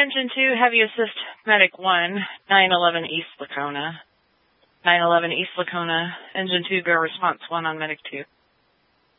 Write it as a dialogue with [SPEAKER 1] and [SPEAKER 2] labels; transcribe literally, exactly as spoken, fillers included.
[SPEAKER 1] Engine two, Heavy Assist, Medic one, nine eleven East Lacona. nine eleven East Lacona, Engine two, Go Response one on Medic two.